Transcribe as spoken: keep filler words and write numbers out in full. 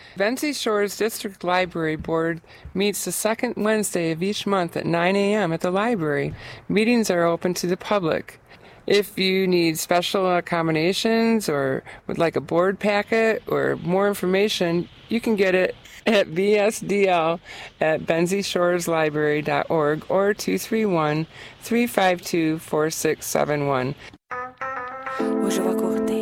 Benzie Shores District Library Board meets the second Wednesday of each month at nine a.m. at the library. Meetings are open to the public. If you need special accommodations or would like a board packet or more information, you can get it at b s d l at benzie shores library dot org or two three one, three five two, four six seven one. Hoje eu acordei